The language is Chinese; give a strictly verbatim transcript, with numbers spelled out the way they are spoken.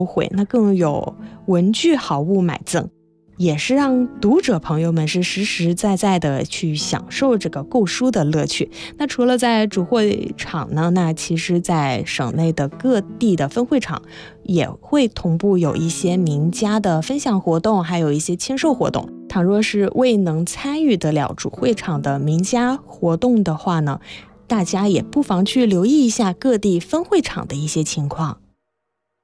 惠，那更有文具好物买赠，也是让读者朋友们是实实在在的去享受这个购书的乐趣。那除了在主会场呢，那其实在省内的各地的分会场也会同步有一些名家的分享活动，还有一些签售活动。倘若是未能参与得了主会场的名家活动的话呢，大家也不妨去留意一下各地分会场的一些情况。